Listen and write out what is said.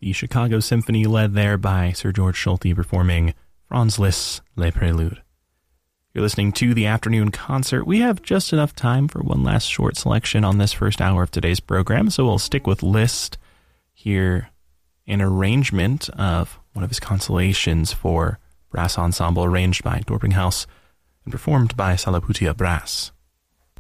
the Chicago Symphony led there by Sir George Solti performing Franz Liszt's Les Préludes. You're listening to the afternoon concert. We have just enough time for one last short selection on this first hour of today's program, so we'll stick with Liszt here, an arrangement of one of his consolations for brass ensemble arranged by Dorpinghaus and performed by Salaputia Brass.